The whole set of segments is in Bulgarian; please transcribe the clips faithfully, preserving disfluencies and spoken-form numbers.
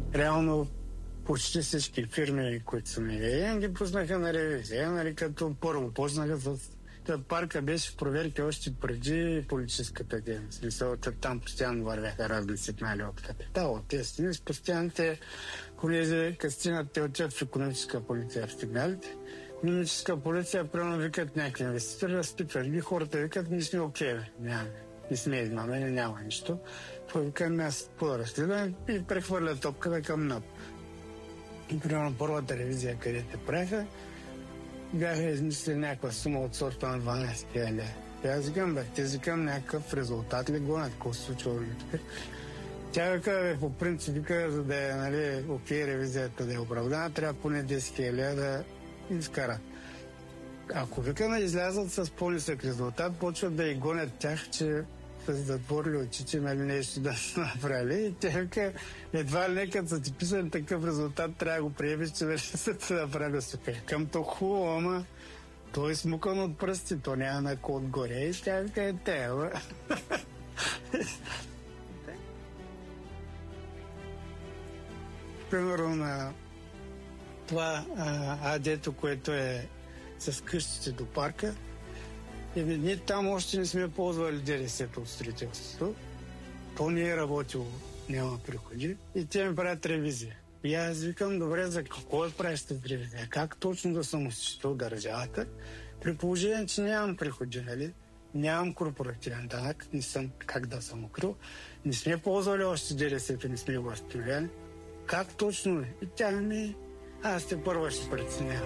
реално почти всички фирми, които са ми ги пуснаха на ревизия, нали, като първо почнаха с... Парка беше в проверки още преди политическата дейност. Мисълта там постоянно вървяха разни сигнали от капитал, от тези стени. Постоянно те, колези, като стигнат, те отиват в икономическа полиция в сигналите. Икономическа полиция, примерно, викат някакви инвеститори, разпитват ги, хората викат, ние сме окей, няма, не сме измамени, няма нищо. Викаме аз по-разследване и прехвърлят топката към НАП. И примерно първата ревизия, където правиха, бяха измислили някаква сума от сорта на дванайсет хиляди. И аз викам, бе, те викам някакъв резултат ли гонят, какво се случва тук. Тя вика, бе, по принцип, вика, за да е, нали, окей, ревизията да е оправдана, трябва поне десет хиляди да изкарат. Ако вика да излязат с по-нисък резултат, почват да и гонят тях, че са затворили очите, нали, нещо да са направили. И те вика, едва ли не, като са ти писали такъв резултат, трябва да го приемеш, че вече са те направили супер. Към то хубаво, ама той е смукан от пръсти, то няма на код горе. И тя вика, е те, ама. Примерно на това адето, което е с къщите до парка, и ние там още не сме ползвали ДДС-то от строителството. То не е работило, няма приходи. И те ми правят ревизия. И аз викам, добре, за какво да правиш тази ревизия? Как точно да съм осъществил държавата? При положение, че нямам приходи, нали? Нямам корпоративен данък, не съм как да съм укрил. Не сме ползвали още ДДС-то, не сме го възстановили. Как точно? И тя ми... Аз те първа ще преценявам.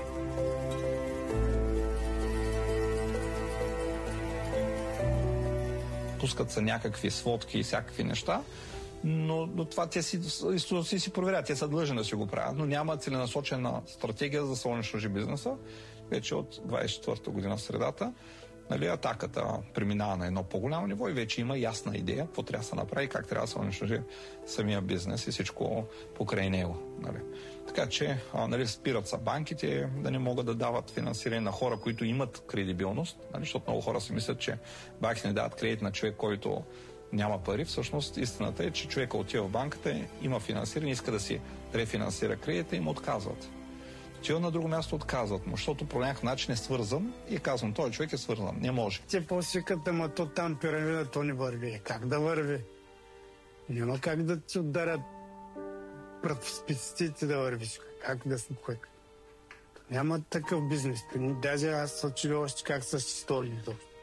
Пускат се някакви сводки и всякакви неща, но, но това те си, си, си проверят, те са длъжни да си го правят, но няма целенасочена стратегия за унищожи бизнеса. Вече от двайсет и четвърта година в средата, нали, атаката преминава на едно по-голямо ниво и вече има ясна идея какво трябва да се направи, как трябва да се унищожи самия бизнес и всичко покрай него. Нали. Така че, а, нали, спират са банките да не могат да дават финансиране на хора, които имат кредибилност, нали, защото много хора си мислят, че банките не дават кредит на човек, който няма пари. Всъщност истината е, че човека отива в банката, има финансиране, иска да си рефинансира кредита и му отказват. Че на друго място отказват му, защото по някакъв начин е свързан и казвам, този човек е свързан, не може. Те по-свикат, ама то там пирамида, то не върви. Как да върви? Няма как да ти ударят пред специте да вървиш. Как да се пък? Няма такъв бизнес. Даже аз се учили още как са считали.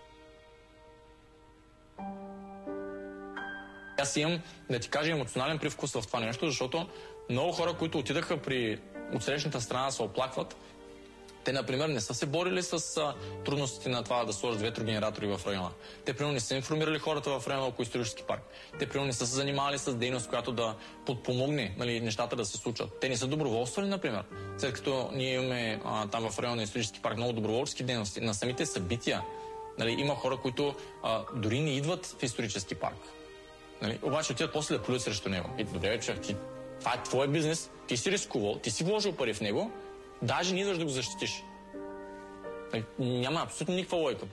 Аз имам, да ти кажа, емоционален привкус в това нещо, защото много хора, които отидаха при отсрещната страна да се оплакват, те, например, не са се борили с а, трудностите на това да сложат ветрогенератори в района. Те, примерно, не са информирали хората в района около исторически парк. Те, примерно, не са се занимавали с дейност, която да подпомогне, нали, нещата да се случат. Те не са доброволствали, например. След като ние имаме а, там в района на исторически парк много доброволчески дейности, на самите събития, нали, има хора, които а, дори не идват в исторически парк. Нали, обаче отидат после да плюят срещу него. И добре, човек, ти, това е твой бизнес, ти си рискувал, ти си вложил пари в него, даже не идваш да го защитиш. Нали, няма абсолютно никаква логика.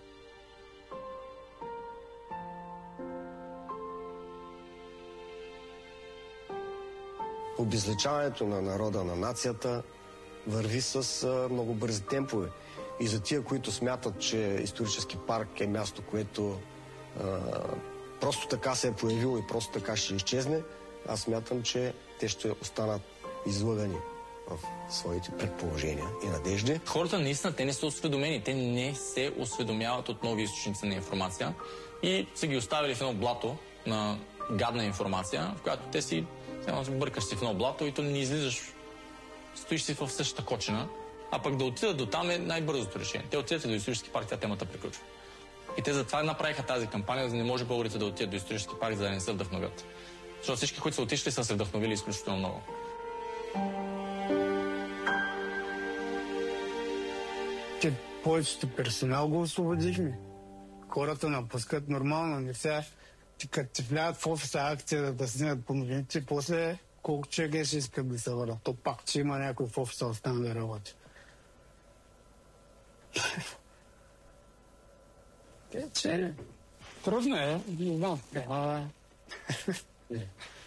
Обезличаването на народа, на нацията върви с а, много бързи темпове. И за тия, които смятат, че исторически парк е място, което а, просто така се е появило и просто така ще изчезне, аз смятам, че те ще останат излъгани в своите предположения и надежди. Хората наистина, те не са осведомени. Те не се осведомяват от нови източници на информация и са ги оставили в едно блато на гадна информация, в която те си бъркаш си в едно блато и то не излизаш, стоиш си в същата кочина, а пък да отидат до там е най-бързото решение. Те отидат до исторически парк, тя темата приключва. И те затова направиха тази кампания, за да не може българите да отидат до исторически парк, за да не се вдъхновят. Защото всички, които са отишли, са се вдъхновили изключително много. Те повечето персонал го освободихме. Хората напускат нормално. Не сега, като ти влядат в офиса акция да, да снимат по новините, после колко човека ще искат да се върнат. То пак, че има някой в офиса остана да работи. Те, че трудно е, не знам.